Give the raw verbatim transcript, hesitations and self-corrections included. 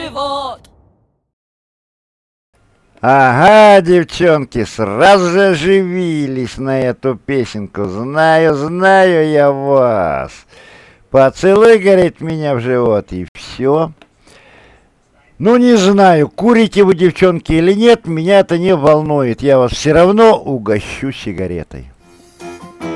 живот. Ага, девчонки, сразу же оживились на эту песенку. Знаю, знаю я вас. Поцелуй, говорит, меня в живот, и все. Ну, не знаю, курите вы, девчонки, или нет, меня это не волнует. Я вас все равно угощу сигаретой.